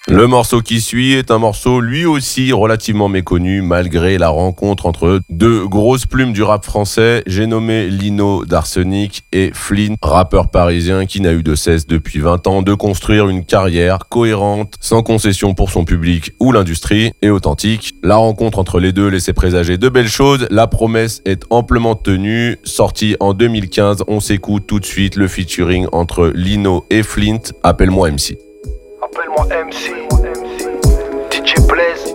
Le morceau qui suit est un morceau lui aussi relativement méconnu malgré la rencontre entre deux grosses plumes du rap français. J'ai nommé Lino d'Arsenic et Flint, rappeur parisien qui n'a eu de cesse depuis 20 ans de construire une carrière cohérente, sans concession pour son public ou l'industrie, et authentique. La rencontre entre les deux laissait présager de belles choses, la promesse est amplement tenue. Sorti en 2015, on s'écoute tout de suite le featuring entre Lino et Flint, Appelle-moi MC. Appelle-moi MC, DJ Blaze.